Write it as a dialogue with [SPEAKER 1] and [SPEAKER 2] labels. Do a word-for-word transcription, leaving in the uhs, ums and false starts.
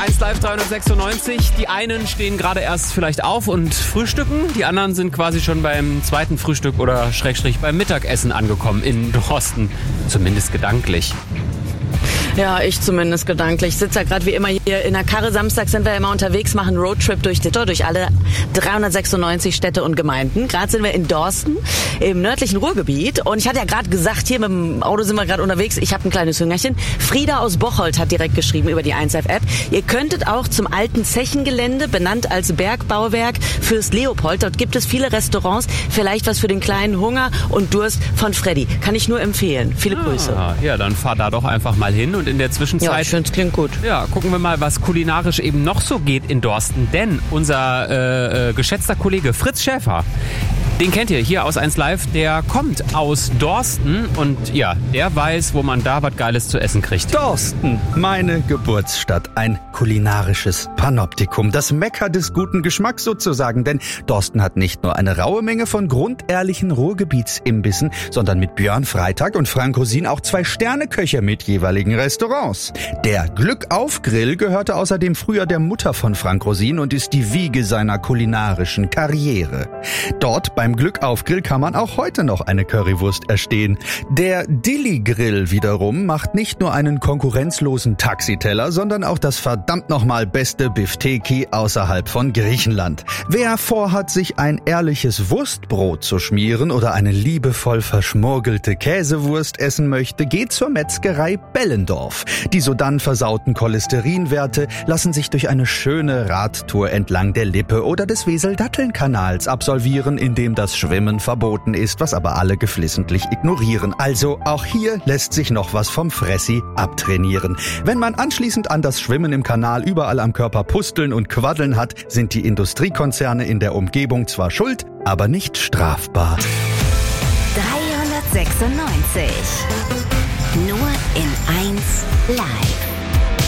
[SPEAKER 1] eins Live dreihundertsechsundneunzig. Die einen stehen gerade erst vielleicht auf und frühstücken. Die anderen sind quasi schon beim zweiten Frühstück oder Schrägstrich beim Mittagessen angekommen in Dorsten. Zumindest gedanklich.
[SPEAKER 2] Ja, ich zumindest gedanklich. Ich sitze ja gerade wie immer hier in der Karre. Samstag sind wir immer unterwegs, machen Roadtrip durch die, durch alle dreihundertsechsundneunzig Städte und Gemeinden. Gerade sind wir in Dorsten, im nördlichen Ruhrgebiet. Und ich hatte ja gerade gesagt, hier mit dem Auto sind wir gerade unterwegs. Ich habe ein kleines Hüngerchen. Frieda aus Bocholt hat direkt geschrieben über die eins Live App. Ihr könntet auch zum alten Zechengelände, benannt als Bergbauwerk Fürst Leopold. Dort gibt es viele Restaurants. Vielleicht was für den kleinen Hunger und Durst von Freddy. Kann ich nur empfehlen. Viele
[SPEAKER 1] ah,
[SPEAKER 2] Grüße.
[SPEAKER 1] Ja, dann fahr da doch einfach mal hin. Und in der Zwischenzeit,
[SPEAKER 2] ja, ich finde, es klingt gut.
[SPEAKER 1] Ja, gucken wir mal, was kulinarisch eben noch so geht in Dorsten. Denn unser äh, äh, geschätzter Kollege Fritz Schäfer, den kennt ihr hier aus eins Live, der kommt aus Dorsten und ja, der weiß, wo man da was Geiles zu essen kriegt.
[SPEAKER 3] Dorsten, meine Geburtsstadt, ein kulinarisches Panoptikum, das Mekka des guten Geschmacks sozusagen, denn Dorsten hat nicht nur eine raue Menge von grundehrlichen Ruhrgebietsimbissen, sondern mit Björn Freitag und Frank Rosin auch zwei Sterneköche mit jeweiligen Restaurants. Der Glückauf-Grill gehörte außerdem früher der Mutter von Frank Rosin und ist die Wiege seiner kulinarischen Karriere. Dort beim Glückauf-Grill kann man auch heute noch eine Currywurst erstehen. Der Dilly-Grill wiederum macht nicht nur einen konkurrenzlosen Taxiteller, sondern auch das verdammt nochmal beste Bifteki außerhalb von Griechenland. Wer vorhat, sich ein ehrliches Wurstbrot zu schmieren oder eine liebevoll verschmurgelte Käsewurst essen möchte, geht zur Metzgerei Bellendorf. Die sodann versauten Cholesterinwerte lassen sich durch eine schöne Radtour entlang der Lippe oder des Wesel-Datteln-Kanals absolvieren, in dem das Schwimmen verboten ist, was aber alle geflissentlich ignorieren. Also auch hier lässt sich noch was vom Fressi abtrainieren. Wenn man anschließend an das Schwimmen im Kanal überall am Körper pusteln und quaddeln hat, sind die Industriekonzerne in der Umgebung zwar schuld, aber nicht strafbar.
[SPEAKER 4] dreihundertsechsundneunzig. Nur in eins Live.